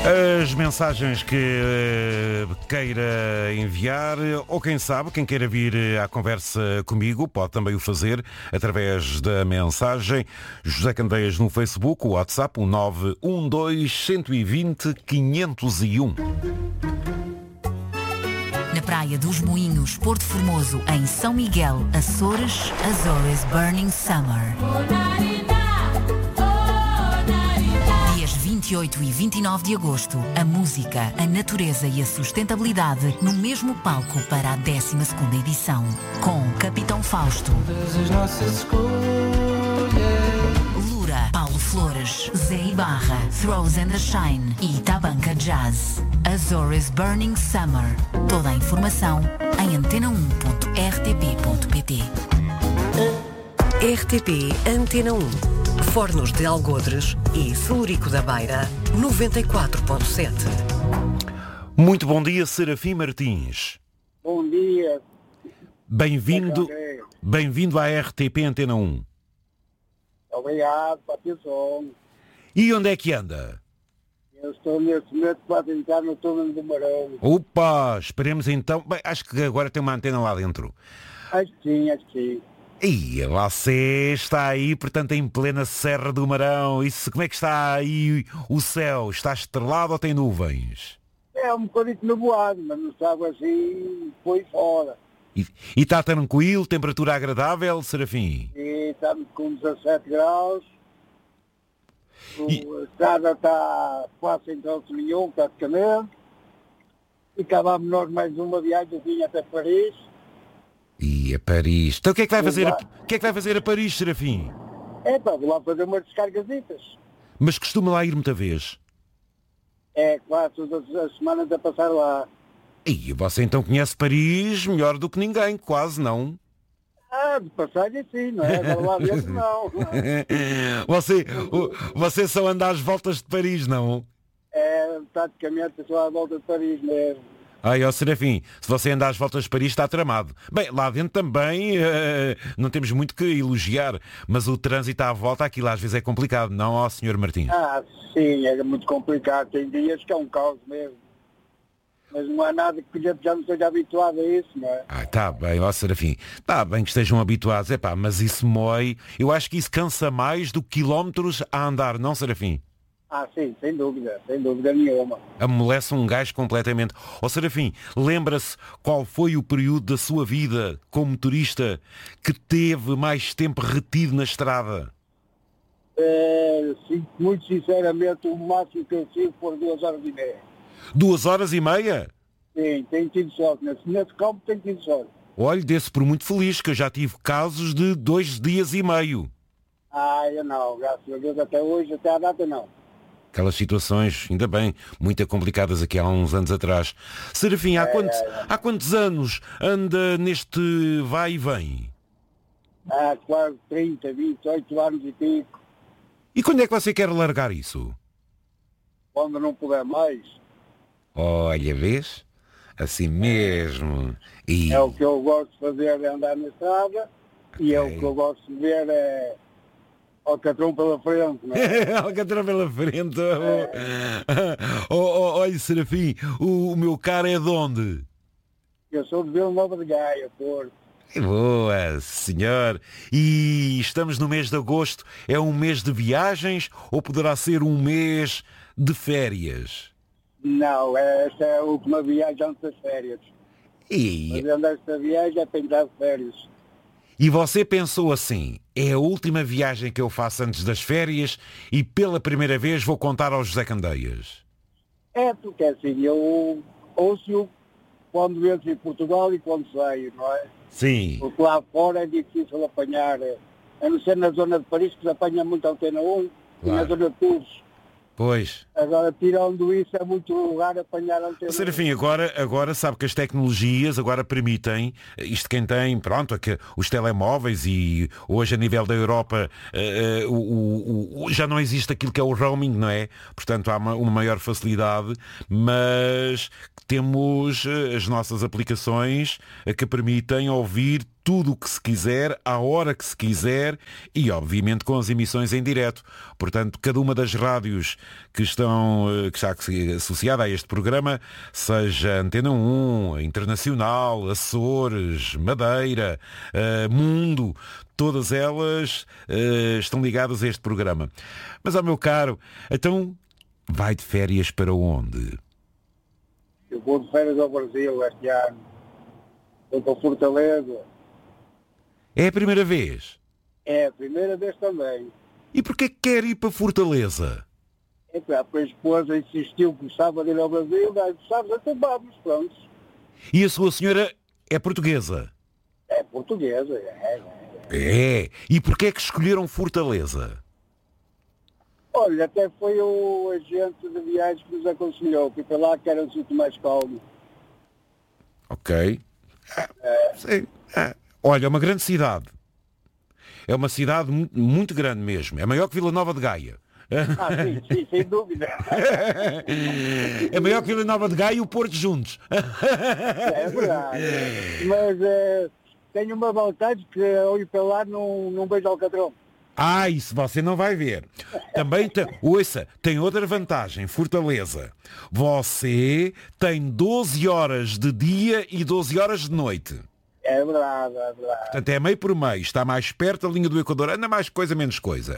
As mensagens que queira enviar, ou quem sabe, quem queira vir à conversa comigo, pode também o fazer através da mensagem José Candeias no Facebook, o WhatsApp, o 912 120 501. Na Praia dos Moinhos, Porto Formoso, em São Miguel, Açores, Azores Burning Summer. Dias 28 e 29 de agosto, a música, a natureza e a sustentabilidade no mesmo palco para a 12ª edição, com Capitão Fausto, Lura, Paulo Flores, Zé Ibarra, Throws and the Shine e Tabanca Jazz. Azores Burning Summer. Toda a informação em antena1.rtp.pt. RTP Antena 1. Fornos de Algodres e Celurico da Beira, 94.7. Muito bom dia, Serafim Martins. Bom dia. Bem-vindo à RTP Antena 1. Obrigado pela atenção. E onde é que anda? Eu estou neste momento para tentar no túnel do Marão. Opa, esperemos então. Bem, acho que agora tem uma antena lá dentro. Acho que sim, acho que sim. E você está aí, portanto, em plena Serra do Marão. Isso, como é que está aí o céu? Está estrelado ou tem nuvens? É um bocadinho nevoado, mas não estava assim, foi fora. E está tranquilo, temperatura agradável, Serafim? E estamos com 17 graus. A estrada está quase sem trânsito nenhum, praticamente. E acabámos nós mais uma viagem até Paris. E a Paris. Então o que é que vai fazer a Paris, Serafim? Vou lá fazer umas descargasitas. Mas costuma lá ir muita vez? É, quase todas as semanas a passar lá. E você então conhece Paris melhor do que ninguém, quase não? De passagem sim, não é? Agora lá dentro não. Você só anda às voltas de Paris, não? É, praticamente só à volta de Paris mesmo. Ai, ó Serafim, se você anda às voltas de Paris está tramado. Bem, lá dentro também não temos muito que elogiar, mas o trânsito à volta aquilo às vezes é complicado, não, ó Sr. Martins? Sim, é muito complicado. Tem dias que é um caos mesmo. Mas não há nada que a gente já não esteja habituado a isso, não é? Está bem, ó Serafim. Está bem que estejam habituados, mas isso mói. Eu acho que isso cansa mais do que quilómetros a andar, não, Serafim? Sim, sem dúvida nenhuma. Amolece um gajo completamente. Ó Serafim, lembra-se qual foi o período da sua vida como motorista que teve mais tempo retido na estrada? Sim, muito sinceramente, o máximo que eu tive foi 2 horas e meia. 2 horas e meia? Sim, tenho tido sorte. Nesse campo tenho tido sorte. Olhe, desse por muito feliz, que eu já tive casos de 2 dias e meio. Eu não, graças a Deus, até hoje, até à data não. Aquelas situações, ainda bem, muito complicadas aqui há uns anos atrás. Serafim, há quantos anos anda neste vai e vem? Há quase 30, 28 anos e pico. E quando é que você quer largar isso? Quando não puder mais. Olha, vês? Assim mesmo. É o que eu gosto de fazer, é andar na estrada. Okay. E é o que eu gosto de ver é Alcatrão pela frente, não é? Alcatrão pela frente. Olha, Serafim, o meu carro é de onde? Eu sou de Vila Nova de Gaia, Porto. Boa, senhor. E estamos no mês de agosto. É um mês de viagens ou poderá ser um mês de férias? Não, esta é a última viagem antes das férias. Fazendo esta viagem é para entrar de férias. E você pensou assim, é a última viagem que eu faço antes das férias e pela primeira vez vou contar ao José Candeias? Porque assim, eu ouço quando entro em Portugal e quando saio, não é? Sim. Porque lá fora é difícil apanhar, a não ser na zona de Paris, que se apanha muito Antena 1, e na zona de Tours. Pois. Agora, tirando isso, é muito raro apanhar Antena 1. Serafim, agora sabe que as tecnologias agora permitem, isto quem tem, pronto, os telemóveis e hoje a nível da Europa já não existe aquilo que é o roaming, não é? Portanto, há uma maior facilidade, mas temos as nossas aplicações que permitem ouvir tudo o que se quiser, à hora que se quiser e, obviamente, com as emissões em direto. Portanto, cada uma das rádios que está associada a este programa, seja Antena 1, Internacional, Açores, Madeira, Mundo, todas elas estão ligadas a este programa. Mas, meu caro, então vai de férias para onde? Eu vou de férias ao Brasil este ano. Vou para Fortaleza. É a primeira vez? É a primeira vez também. E porquê que quer ir para Fortaleza? É claro, a esposa insistiu que gostava de ir ao Brasil, daí sabes, então vamos, pronto. E a sua senhora é portuguesa? É portuguesa, É. E porquê é que escolheram Fortaleza? Olha, até foi o agente de viagens que nos aconselhou, que foi lá que era um sítio mais calmo. Ok. Sim. Olha, é uma grande cidade. É uma cidade muito grande mesmo. É maior que Vila Nova de Gaia. Sim, sem dúvida. É maior que Vila Nova de Gaia e o Porto juntos. É verdade. Mas tenho uma vantagem que ao ir para lá não vejo Alcatrão. Isso você não vai ver. Também ouça, tem outra vantagem, Fortaleza. Você tem 12 horas de dia e 12 horas de noite. É verdade, é verdade. Portanto, é meio por meio, está mais perto da linha do Equador, anda mais coisa, menos coisa.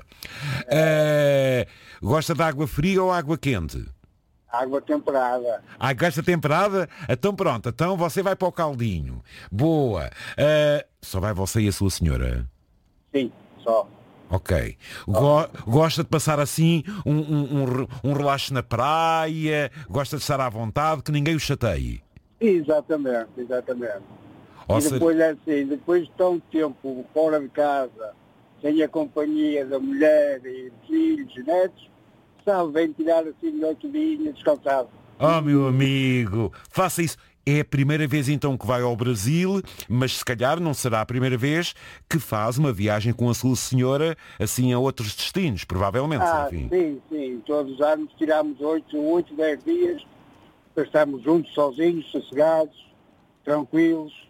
Gosta de água fria ou água quente? Água temperada. Gosta temperada? Então pronto, então você vai para o caldinho. Boa. Só vai você e a sua senhora? Sim, só. Ok. Gosta de passar assim um relaxo na praia? Gosta de estar à vontade, que ninguém o chateie? Exatamente. E depois é assim, depois de tão tempo fora de casa, sem a companhia da mulher e filhos e netos, sabe, vem tirar assim 8 dias descansado. Oh, meu amigo, faça isso. É a primeira vez então que vai ao Brasil, mas se calhar não será a primeira vez que faz uma viagem com a sua senhora assim a outros destinos, provavelmente. Sim. Todos os anos tiramos 8, 10 dias, estamos juntos, sozinhos, sossegados, tranquilos.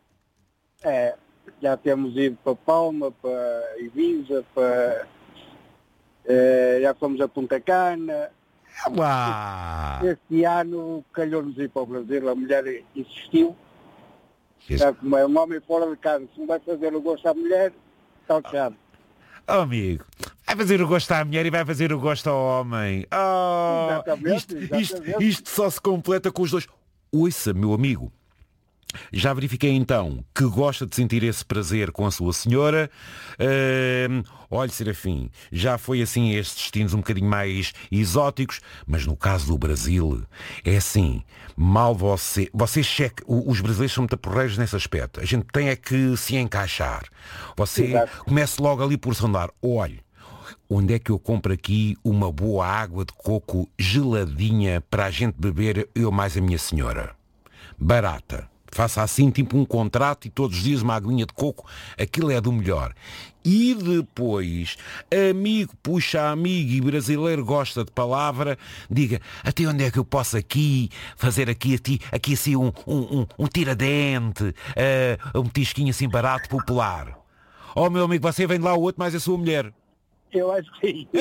Já temos ido para Palma, para Ibiza, já fomos a Punta Cana. Este ano calhou-nos ir para o Brasil, a mulher insistiu. Já como é um homem fora de casa, se não vai fazer o gosto à mulher, está fechado. Oh, amigo, vai fazer o gosto à mulher e vai fazer o gosto ao homem. Exatamente. Isto só se completa com os dois. Ouça, meu amigo. Já verifiquei então que gosta de sentir esse prazer com a sua senhora. Olha, Serafim, já foi assim a estes destinos um bocadinho mais exóticos, mas no caso do Brasil, é assim, mal você cheque, os brasileiros são muito porreiros nesse aspecto. A gente tem é que se encaixar. Você comece logo ali por sondar. Olha, onde é que eu compro aqui uma boa água de coco geladinha para a gente beber, eu mais a minha senhora? Barata. Faça assim, tipo um contrato e todos os dias uma aguinha de coco, aquilo é do melhor. E depois, amigo puxa amigo e brasileiro gosta de palavra, diga, até onde é que eu posso aqui fazer aqui assim um tiradente, um tisquinho assim barato, popular. Oh, meu amigo, você vem de lá o outro, mais a sua mulher. Eu acho que sim.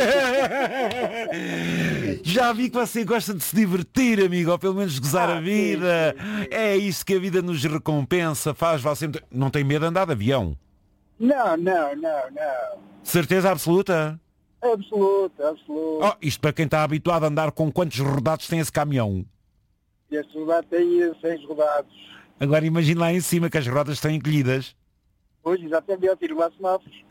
Já vi que você gosta de se divertir, amigo, ou pelo menos gozar a vida. Sim. É isso que a vida nos recompensa, faz você... Não tem medo de andar de avião? Não. Certeza absoluta? Absoluta. Isto para quem está habituado a andar, com quantos rodados tem esse caminhão? Este rodado tem 6 rodados. Agora imagine lá em cima que as rodas estão encolhidas. Pois, exatamente, tiro lá semáforos.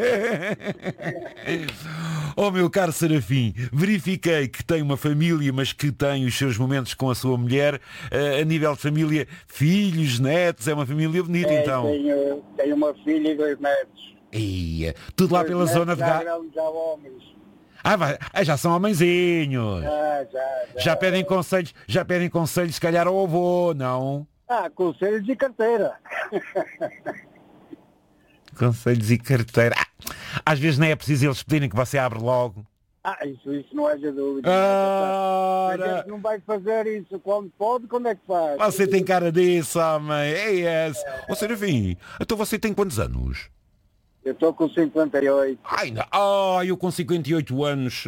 Oh, meu caro Serafim, verifiquei que tem uma família, mas que tem os seus momentos com a sua mulher. A nível de família, filhos, netos, é uma família bonita, então. Tenho uma filha e 2 netos. Tudo lá pela zona de Gaia. Já homens. Já são homenzinhos. Já pedem conselhos, se calhar ao avô, não? Conselhos e carteira. Conselhos e carteira. Às vezes nem é preciso eles pedirem que você abre logo. Isso não haja dúvida. A Ora, gente não vai fazer isso quando pode, quando é que faz? você tem cara disso, homem. É esse. Ô, Serafim, então você tem quantos anos? Eu estou com 58. Eu com 58 anos.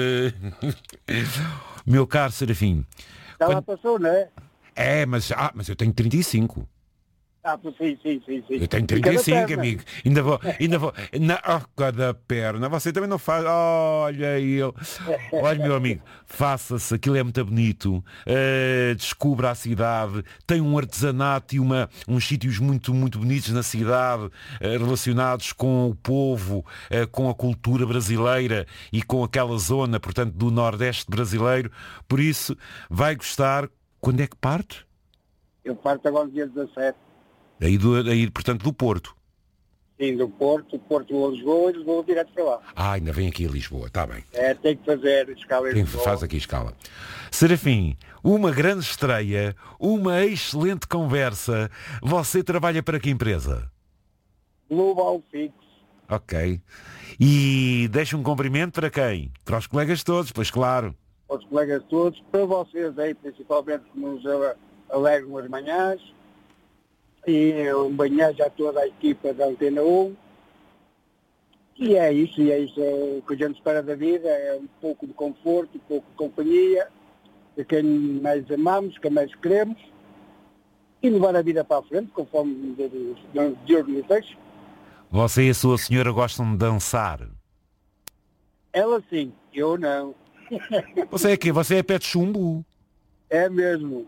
Meu caro Serafim. Já lá passou, não é? Mas eu tenho 35. Sim. Eu tenho E cada 35, perna. amigo. Ainda vou. Cada perna. Você também não faz. Olha ele. Olha, meu amigo, faça-se, aquilo é muito bonito. Descubra a cidade. Tem um artesanato e uns sítios muito, muito bonitos na cidade, relacionados com o povo, com a cultura brasileira e com aquela zona, portanto, do Nordeste brasileiro. Por isso, vai gostar. Quando é que parte? Eu parto agora no dia 17. Aí, portanto, do Porto. Sim, do Porto a Lisboa e Lisboa direto para lá. Ainda vem aqui a Lisboa, está bem. Tem que fazer escala em Lisboa. Faz aqui escala. Serafim, uma grande estreia, uma excelente conversa. Você trabalha para que empresa? Global Fix. Ok. E deixa um cumprimento para quem? Para os colegas todos, pois claro. Aos colegas todos, para vocês aí, principalmente que nos alegram as manhãs. E manhã já toda a equipa da Antena 1. E é isso é o que a gente espera da vida, é um pouco de conforto, um pouco de companhia, de quem mais amamos, quem mais queremos, e levar a vida para a frente, conforme Deus nos deixa. Você e a sua senhora gostam de dançar? Ela sim, eu não. Você é quê? Você é pé de chumbo? É mesmo.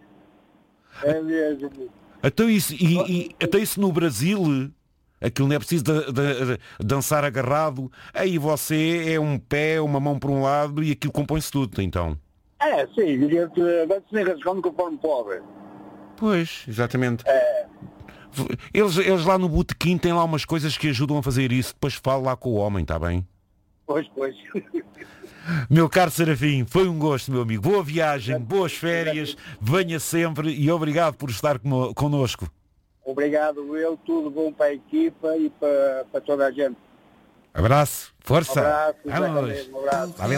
Então isso no Brasil, aquilo não é preciso de dançar agarrado. Aí você é um pé, uma mão para um lado e aquilo compõe-se tudo, então. Sim, diria que vai-se rasgando conforme pode. Pois, exatamente. Eles lá no botequim têm lá umas coisas que ajudam a fazer isso. Depois falo lá com o homem, está bem? Pois. Meu caro Serafim, foi um gosto, meu amigo. Boa viagem, boas férias, venha sempre e obrigado por estar connosco. Obrigado, Will. Tudo bom para a equipa e para toda a gente. Abraço, força. Um abraço. Vamos. Um abraço. Tá bem.